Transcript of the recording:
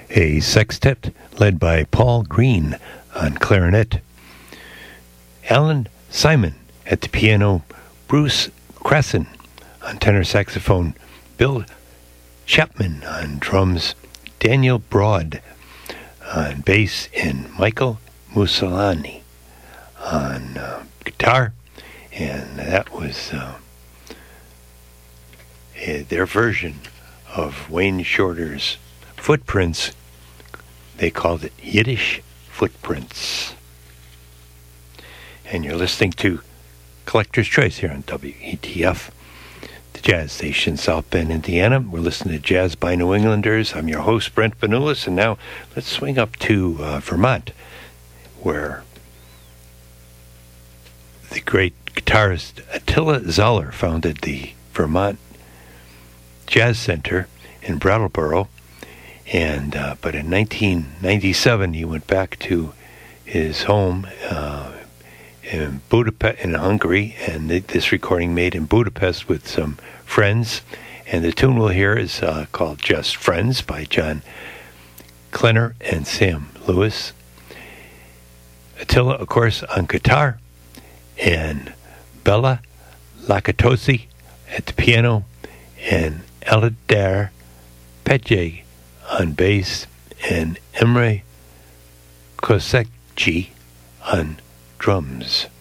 a sextet led by Paul Green on clarinet, Alan Simon at the piano, Bruce Cresson on tenor saxophone, Bill Chapman on drums, Daniel Broad on bass, and Michael Mussolani on guitar. And that was their version of Wayne Shorter's Footprints. They called it Yiddish Footprints. And you're listening to Collector's Choice here on WETF, the jazz station, South Bend, Indiana. We're listening to Jazz by New Englanders. I'm your host, Brent Benulis, and now let's swing up to Vermont, where the great guitarist Attila Zoller founded the Vermont Jazz Center in Brattleboro, and but in 1997 he went back to his home in Budapest, in Hungary, and this recording made in Budapest with some friends. And the tune we'll hear is called Just Friends by John Klenner and Sam Lewis. Attila, of course, on guitar, and Bella Lakatosi at the piano, and Eladar Petje on bass, and Emre Kosekci on drums.